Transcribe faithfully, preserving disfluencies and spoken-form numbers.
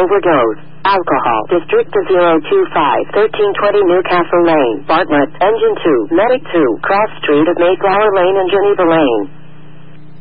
overdose. Alcohol. District zero two five, thirteen twenty Newcastle Lane, Bartlett. Engine two, Medic two, Cross Street of Mayflower Lane and Geneva Lane.